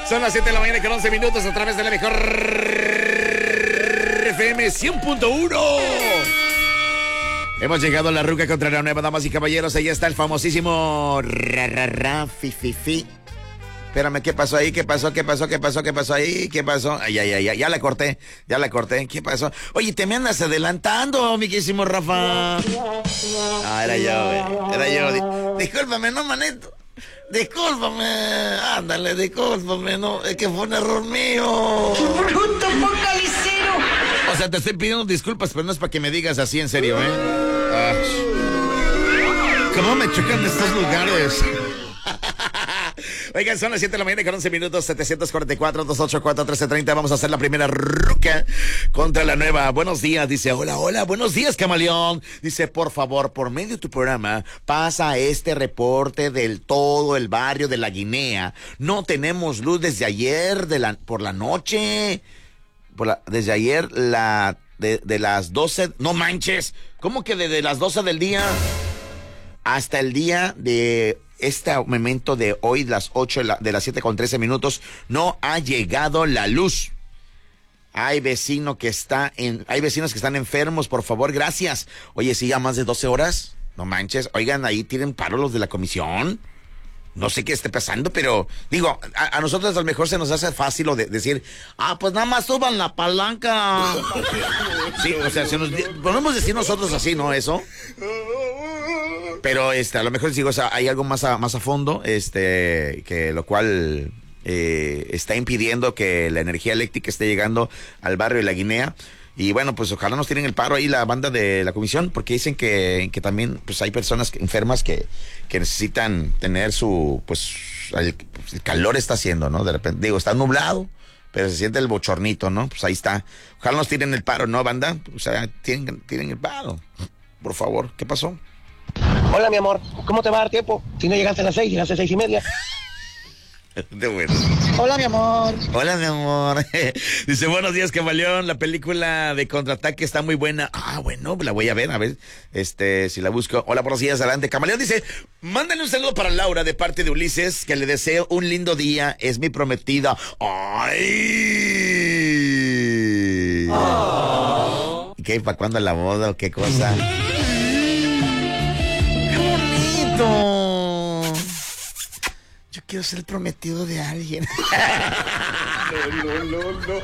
Son las 7 de la mañana con 11 minutos a través de la mejor FM 100.1. Hemos llegado a la ruca contra la nueva, damas y caballeros. Ahí está el famosísimo Fififi. Espérame, ¿qué pasó ahí? ¿Qué pasó ahí? ¿Qué pasó? Ay, ya la corté. ¿Qué pasó? Oye, te me andas adelantando, amiguísimo Rafa. Ah, era yo. Discúlpame, no, manito. Discúlpame. Ándale, discúlpame, no. Es que fue un error mío. ¡Bruto focalicero! O sea, te estoy pidiendo disculpas, pero no es para que me digas así en serio, ¿eh? ¿Cómo me chocan estos lugares? Oigan, son las 7 de la mañana con 11 minutos, 744-284-1330. Vamos a hacer la primera ruca contra la nueva. Buenos días, dice, hola, buenos días, camaleón. Dice, por favor, por medio de tu programa, pasa este reporte del todo el barrio de La Guinea. No tenemos luz desde ayer por la noche. Desde ayer, de las 12, no manches. ¿Cómo que desde las 12 del día hasta el día de este momento de hoy, las 8 de las 7 con 13 minutos, no ha llegado la luz? Hay vecinos que están enfermos, por favor, gracias. Oye, ¿sí ya más de 12 horas? No manches, oigan, ahí tienen paro los de la comisión. No sé qué esté pasando, pero digo, a nosotros a lo mejor se nos hace fácil decir, pues nada más suban la palanca. Sí, o sea, podemos decir nosotros así, ¿no? Eso. Pero a lo mejor digo, o sea, hay algo más a fondo, que lo cual está impidiendo que la energía eléctrica esté llegando al barrio de La Guinea. Y bueno, pues ojalá nos tiren el paro ahí la banda de la comisión, porque dicen que también pues hay personas enfermas que necesitan tener el calor está haciendo, ¿no? De repente, digo, está nublado, pero se siente el bochornito, ¿no? Pues ahí está. Ojalá nos tiren el paro, ¿no, banda? O sea, tienen el paro. Por favor, ¿qué pasó? Hola, mi amor, ¿cómo te va a dar tiempo? Si no llegaste a las 6, llegaste a 6:30. De bueno. Hola, mi amor. Dice, buenos días, camaleón. La película de Contraataque está muy buena. Bueno, la voy a ver, si la busco. Hola, buenos días, adelante. Camaleón dice, mándale un saludo para Laura de parte de Ulises, que le deseo un lindo día. Es mi prometida. ¡Ay! Oh. ¿Qué? ¿Para cuándo la boda o qué cosa? ¡Qué bonito! Yo quiero ser el prometido de alguien. No.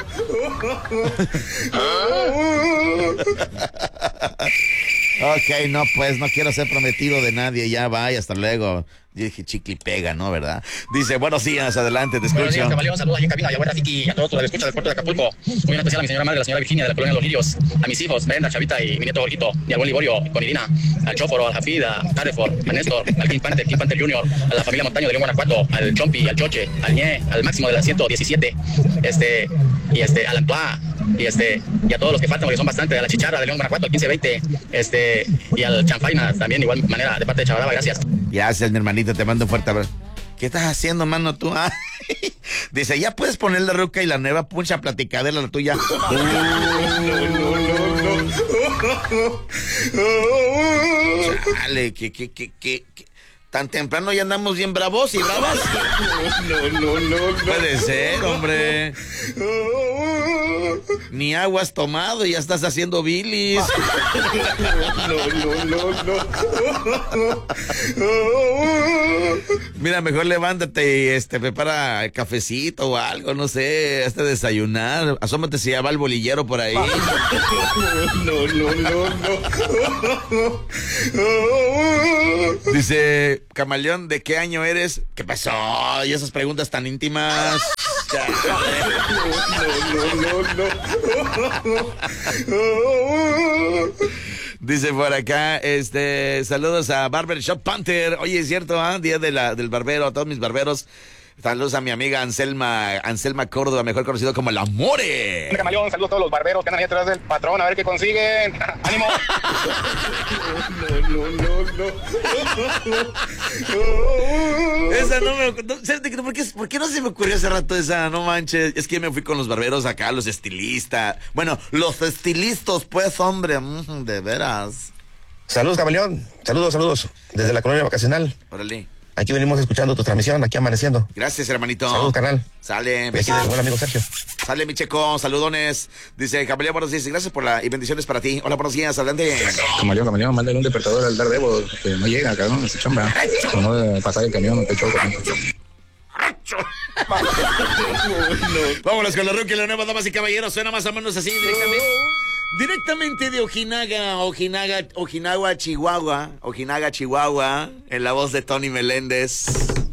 Ok, no, pues no quiero ser prometido de nadie. Ya vaya, hasta luego. Yo dije chicle y pega, ¿no? ¿Verdad? Dice, buenos días, adelante, te escucho. Buenos días, camaleón, saludos aquí en cabina, y a buena Fiki, y a todos los que escuchan del puerto de Acapulco. Muy en especial a mi señora madre, la señora Virginia de la colonia Los Lirios, a mis hijos, Brenda, Chavita y mi nieto Jorgito, y al buen Liborio, con Irina, al Chóforo, al Jafid, a Carrefour, a Néstor, al King Panther Junior, a la familia Montaño de León, Guanajuato, al Chompi, al Choche, al Ñe, al Máximo de la 117, al Antoa, y a todos los que faltan, porque son bastante, a la Chicharra de León, Guanajuato, al 1520, y al Chanfaina, también de igual manera, de parte de Chavaraba, gracias. Gracias, mi hermanito, te mando un fuerte abrazo. ¿Qué estás haciendo, mano, tú? Dice, ya puedes poner la ruca y la nueva puncha platicadera, la tuya. Chale, ¿qué? Tan temprano ya andamos bien bravos y bravas. No. Puede ser, hombre. Ni agua has tomado y ya estás haciendo bilis. No. Mira, mejor levántate y prepara cafecito o algo, no sé, desayunar. Asómate si ya va el bolillero por ahí. No. Dice, camaleón, ¿de qué año eres? ¿Qué pasó? Y esas preguntas tan íntimas. No. Dice por acá, saludos a Barbershop Panther. Oye, es cierto, Día del barbero, a todos mis barberos. Saludos a mi amiga Anselma Córdoba, mejor conocido como La More. Camaleón, saludos a todos los barberos que andan ahí atrás del patrón, a ver qué consiguen. ¡Ánimo! No. Esa no me... ¿Por qué no se me ocurrió hace rato esa? No manches. Es que me fui con los barberos acá, los estilistas. Bueno, los estilistas, pues, hombre. De veras. Saludos, camaleón. Saludos. Desde la colonia vacacional. Órale. Aquí venimos escuchando tu transmisión, aquí amaneciendo. Gracias, hermanito. Saludos, carnal. Sale. Y aquí del buen amigo Sergio. Sale, mi Checo. Saludones. Dice, Camaleón, buenos días. Gracias por y bendiciones para ti. Hola, buenos días. Adelante. Camaleón, mándale un despertador al Daredevil, que no llega, cabrón, se chamba. No de pasar el camión, te choco. Vámonos con la Ruca y la nueva, damas y caballeros. Suena más o menos así directamente de Ojinaga, Chihuahua, en la voz de Tony Meléndez.